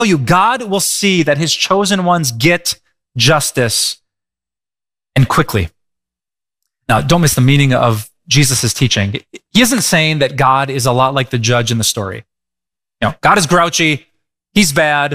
you, God will see that his chosen ones get justice, and quickly. Now, don't miss the meaning of Jesus' teaching. He isn't saying that God is a lot like the judge in the story. God is grouchy, he's bad,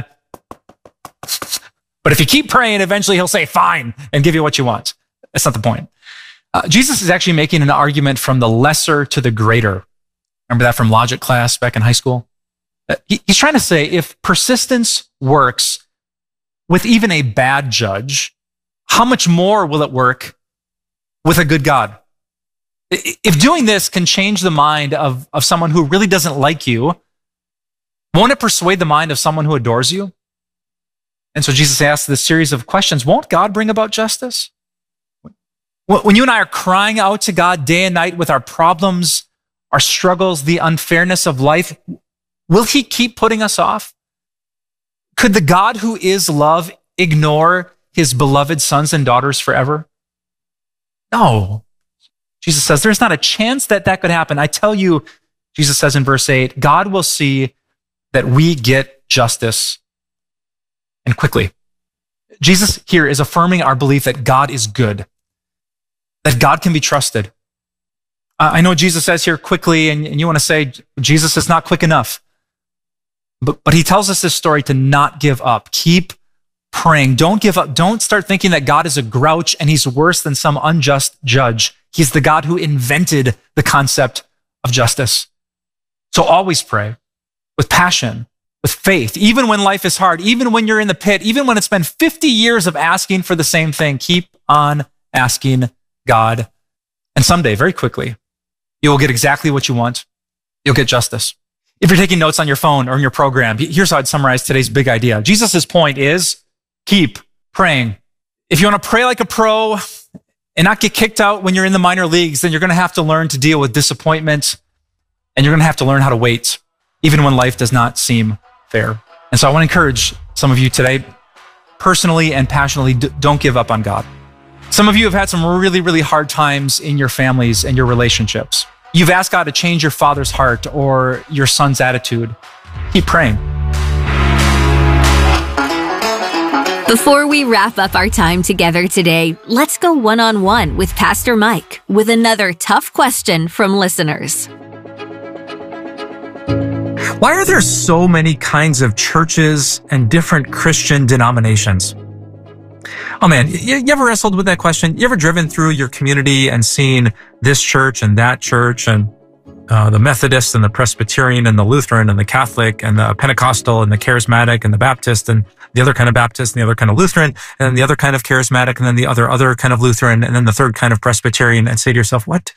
but if you keep praying, eventually he'll say, fine, and give you what you want. That's not the point. Jesus is actually making an argument from the lesser to the greater. Remember that from logic class back in high school? He's trying to say if persistence works with even a bad judge, how much more will it work with a good God? If doing this can change the mind of someone who really doesn't like you, won't it persuade the mind of someone who adores you? And so Jesus asks this series of questions. Won't God bring about justice? When you and I are crying out to God day and night with our problems, our struggles, the unfairness of life, will he keep putting us off? Could the God who is love ignore his beloved sons and daughters forever? No. Jesus says there's not a chance that that could happen. I tell you, Jesus says in verse 8, God will see that we get justice, and quickly. Jesus here is affirming our belief that God is good, that God can be trusted. I know Jesus says here quickly, and you want to say, Jesus is not quick enough. But he tells us this story to not give up. Keep praying. Don't give up. Don't start thinking that God is a grouch and he's worse than some unjust judge. He's the God who invented the concept of justice. So always pray with passion, with faith, even when life is hard, even when you're in the pit, even when it's been 50 years of asking for the same thing. Keep on asking God. And someday, very quickly, you will get exactly what you want. You'll get justice. If you're taking notes on your phone or in your program, here's how I'd summarize today's big idea. Jesus' point is keep praying. If you want to pray like a pro and not get kicked out when you're in the minor leagues, then you're going to have to learn to deal with disappointment, and you're going to have to learn how to wait, even when life does not seem fair. And so I want to encourage some of you today, personally and passionately, don't give up on God. Some of you have had some really, really hard times in your families and your relationships. You've asked God to change your father's heart or your son's attitude. Keep praying. Before we wrap up our time together today, let's go one-on-one with Pastor Mike with another tough question from listeners. Why are there so many kinds of churches and different Christian denominations? Oh man, you ever wrestled with that question? You ever driven through your community and seen this church and that church and the Methodist and the Presbyterian and the Lutheran and the Catholic and the Pentecostal and the Charismatic and the Baptist and the other kind of Baptist and the other kind of Lutheran and then the other kind of Charismatic and then the other kind of Lutheran and then the third kind of Presbyterian, and say to yourself, what?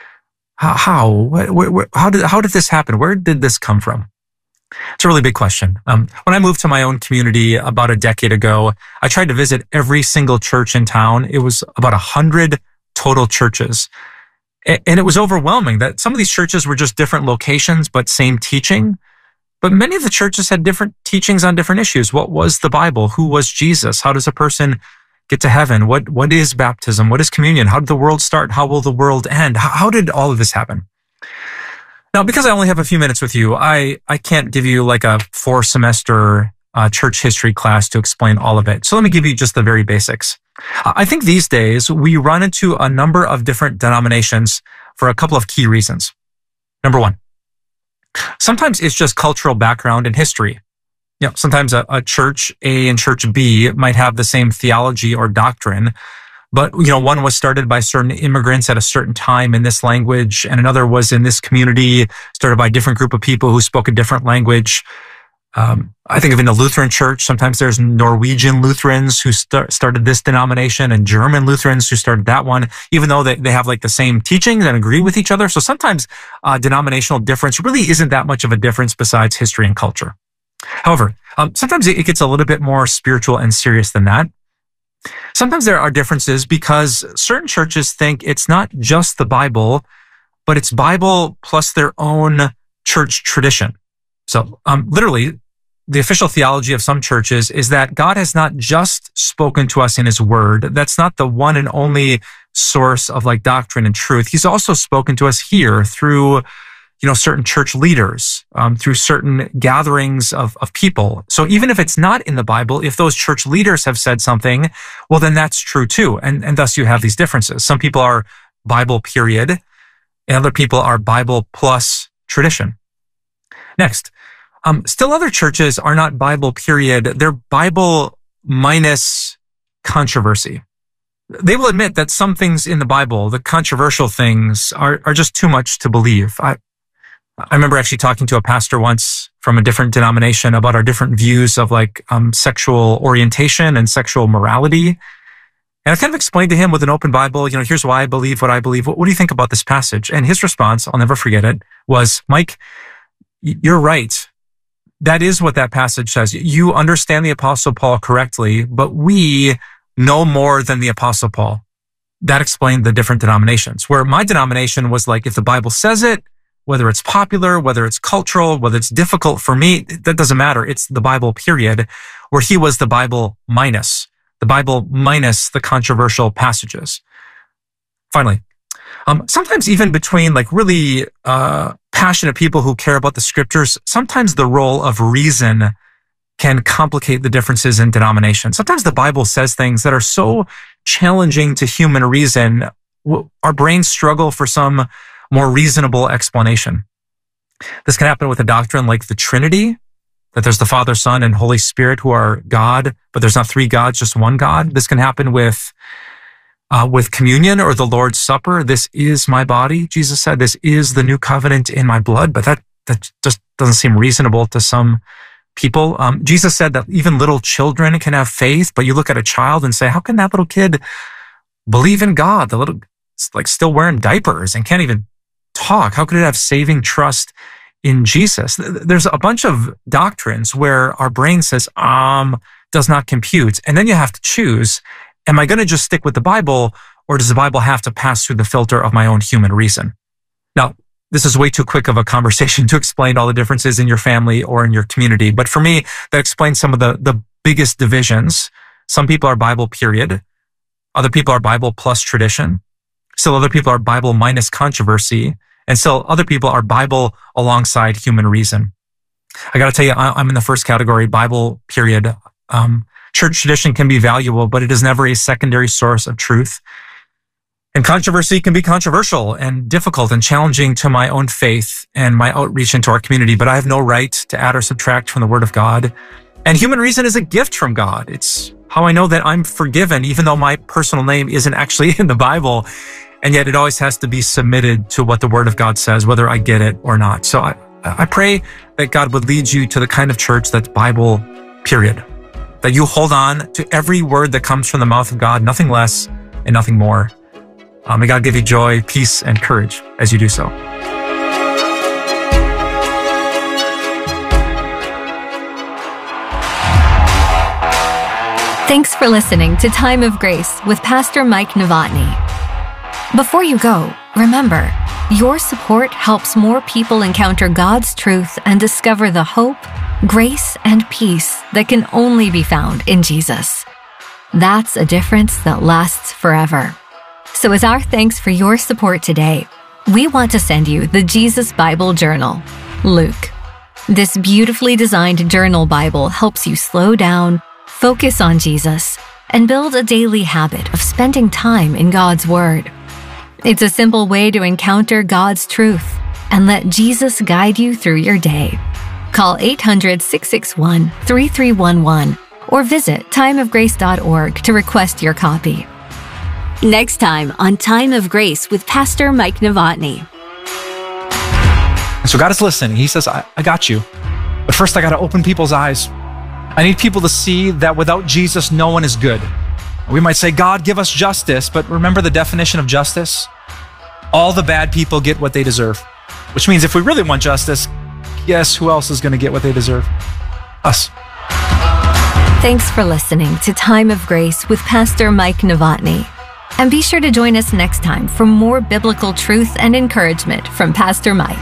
How did this happen? Where did this come from? It's a really big question. When I moved to my own community about a decade ago, I tried to visit every single church in town. It was about 100 total churches. And it was overwhelming that some of these churches were just different locations, but same teaching. But many of the churches had different teachings on different issues. What was the Bible? Who was Jesus? How does a person get to heaven? What is baptism? What is communion? How did the world start? How will the world end? How did all of this happen? Now, because I only have a few minutes with you, I can't give you like a 4-semester church history class to explain all of it. So let me give you just the very basics. I think these days we run into a number of different denominations for a couple of key reasons. Number one, sometimes it's just cultural background and history. Sometimes a church A and church B might have the same theology or doctrine, but, one was started by certain immigrants at a certain time in this language, and another was in this community, started by a different group of people who spoke a different language. I think of in the Lutheran church, sometimes there's Norwegian Lutherans who started this denomination and German Lutherans who started that one, even though they have like the same teachings and agree with each other. So sometimes denominational difference really isn't that much of a difference besides history and culture. However, sometimes it gets a little bit more spiritual and serious than that. Sometimes there are differences because certain churches think it's not just the Bible, but it's Bible plus their own church tradition. So literally, the official theology of some churches is that God has not just spoken to us in his word. That's not the one and only source of like doctrine and truth. He's also spoken to us here through certain church leaders, through certain gatherings of people. So even if it's not in the Bible, if those church leaders have said something, well, then that's true too. And thus you have these differences. Some people are Bible period, and other people are Bible plus tradition. Next, still other churches are not Bible period. They're Bible minus controversy. They will admit that some things in the Bible, the controversial things, are just too much to believe. I remember actually talking to a pastor once from a different denomination about our different views of sexual orientation and sexual morality. And I kind of explained to him with an open Bible, here's why I believe what I believe. What do you think about this passage? And his response, I'll never forget it, was, Mike, you're right. That is what that passage says. You understand the Apostle Paul correctly, but we know more than the Apostle Paul. That explained the different denominations, where my denomination was like, if the Bible says it, whether it's popular, whether it's cultural, whether it's difficult for me, that doesn't matter. It's the Bible period, where he was the Bible minus the controversial passages. Finally, sometimes even between really passionate people who care about the scriptures, sometimes the role of reason can complicate the differences in denomination. Sometimes the Bible says things that are so challenging to human reason, our brains struggle for some more reasonable explanation. This can happen with a doctrine like the Trinity, that there's the Father, Son, and Holy Spirit who are God, but there's not three gods, just one God. This can happen with communion or the Lord's Supper. This is my body, Jesus said. This is the new covenant in my blood, but that just doesn't seem reasonable to some people. Jesus said that even little children can have faith, but you look at a child and say, how can that little kid believe in God? The little, still wearing diapers and can't even talk. How could it have saving trust in Jesus? There's a bunch of doctrines where our brain says, does not compute. And then you have to choose, am I going to just stick with the Bible, or does the Bible have to pass through the filter of my own human reason? Now, this is way too quick of a conversation to explain all the differences in your family or in your community. But for me, that explains some of the biggest divisions. Some people are Bible period. Other people are Bible plus tradition. Still other people are Bible minus controversy. And still other people are Bible alongside human reason. I got to tell you, I'm in the first category, Bible period. Church tradition can be valuable, but it is never a secondary source of truth. And controversy can be controversial and difficult and challenging to my own faith and my outreach into our community, but I have no right to add or subtract from the Word of God. And human reason is a gift from God. It's how I know that I'm forgiven, even though my personal name isn't actually in the Bible. And yet it always has to be submitted to what the Word of God says, whether I get it or not. So I pray that God would lead you to the kind of church that's Bible period, that you hold on to every word that comes from the mouth of God, nothing less and nothing more. May God give you joy, peace, and courage as you do so. Thanks for listening to Time of Grace with Pastor Mike Novotny. Before you go, remember, your support helps more people encounter God's truth and discover the hope, grace, and peace that can only be found in Jesus. That's a difference that lasts forever. So as our thanks for your support today, we want to send you the Jesus Bible Journal, Luke. This beautifully designed journal Bible helps you slow down, focus on Jesus, and build a daily habit of spending time in God's Word. It's a simple way to encounter God's truth and let Jesus guide you through your day. Call 800-661-3311 or visit timeofgrace.org to request your copy. Next time on Time of Grace with Pastor Mike Novotny. So God is listening. He says, I got you. But first I got to open people's eyes. I need people to see that without Jesus, no one is good. We might say, God, give us justice, but remember the definition of justice? All the bad people get what they deserve. Which means if we really want justice, guess who else is going to get what they deserve? Us. Thanks for listening to Time of Grace with Pastor Mike Novotny. And be sure to join us next time for more biblical truth and encouragement from Pastor Mike.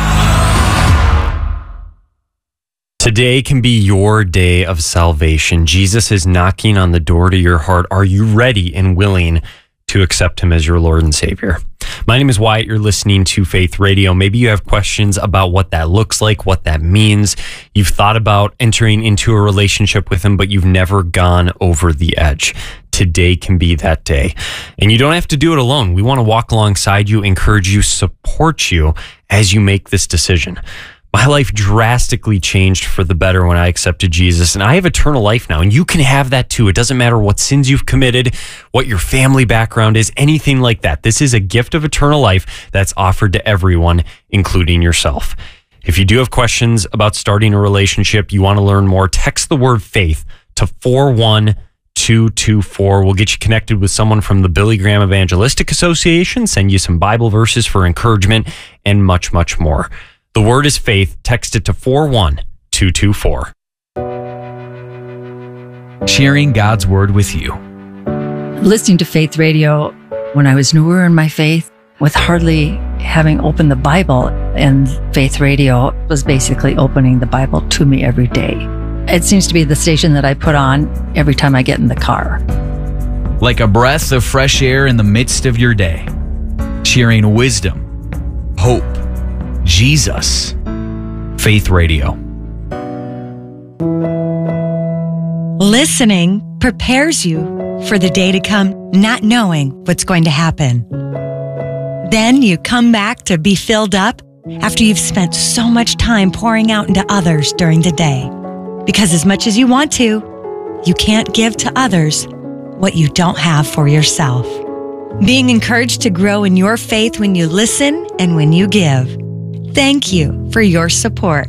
Today can be your day of salvation. Jesus is knocking on the door to your heart. Are you ready and willing to accept him as your Lord and Savior? My name is Wyatt. You're listening to Faith Radio. Maybe you have questions about what that looks like, what that means. You've thought about entering into a relationship with him, but you've never gone over the edge. Today can be that day. And you don't have to do it alone. We want to walk alongside you, encourage you, support you as you make this decision. My life drastically changed for the better when I accepted Jesus, and I have eternal life now, and you can have that too. It doesn't matter what sins you've committed, what your family background is, anything like that. This is a gift of eternal life that's offered to everyone, including yourself. If you do have questions about starting a relationship, you want to learn more, text the word faith to 41224. We'll get you connected with someone from the Billy Graham Evangelistic Association, send you some Bible verses for encouragement, and much, much more. The word is faith. Text it to 41224. Sharing God's word with you. Listening to Faith Radio when I was newer in my faith, with hardly having opened the Bible, and Faith Radio was basically opening the Bible to me every day. It seems to be the station that I put on every time I get in the car. Like a breath of fresh air in the midst of your day. Sharing wisdom, hope, Jesus. Faith Radio. Listening prepares you for the day to come, not knowing what's going to happen. Then you come back to be filled up after you've spent so much time pouring out into others during the day. Because as much as you want to, you can't give to others what you don't have for yourself. Being encouraged to grow in your faith when you listen and when you give. Thank you for your support.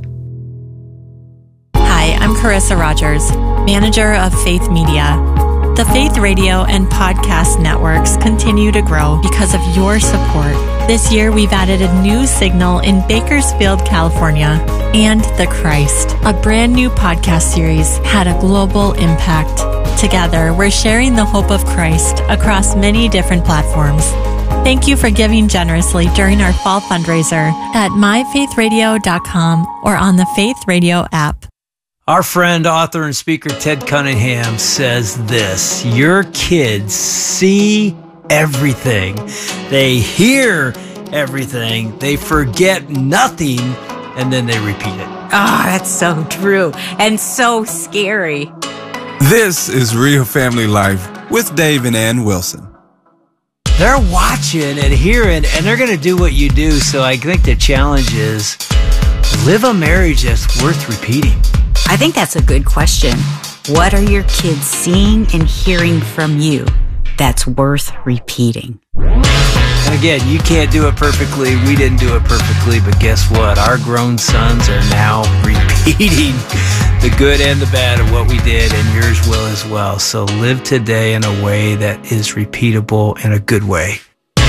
Hi, I'm Carissa Rogers, manager of Faith Media. The Faith Radio and podcast networks continue to grow because of your support. This year, we've added a new signal in Bakersfield, California, and The Christ, a brand new podcast series, had a global impact. Together, we're sharing the hope of Christ across many different platforms. Thank you for giving generously during our fall fundraiser at myfaithradio.com or on the Faith Radio app. Our friend, author, and speaker Ted Cunningham says this: your kids see everything. They hear everything. They forget nothing, and then they repeat it. Oh, that's so true and so scary. This is Real Family Life with Dave and Ann Wilson. They're watching and hearing, and they're going to do what you do. So I think the challenge is live a marriage that's worth repeating. I think that's a good question. What are your kids seeing and hearing from you that's worth repeating? And again, you can't do it perfectly. We didn't do it perfectly, but guess what? Our grown sons are now repeating the good and the bad of what we did, and yours will as well. So live today in a way that is repeatable in a good way.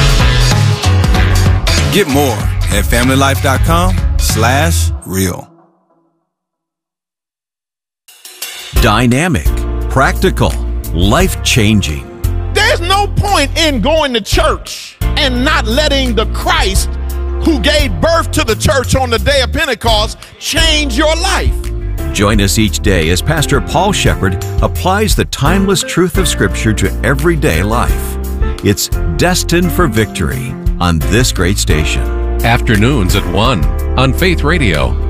Get more at familylife.com/real. Dynamic, practical, life-changing. There's no point in going to church and not letting the Christ who gave birth to the church on the day of Pentecost change your life. Join us each day as Pastor Paul Shepherd applies the timeless truth of Scripture to everyday life. It's Destined for Victory on this great station. Afternoons at 1 on Faith Radio.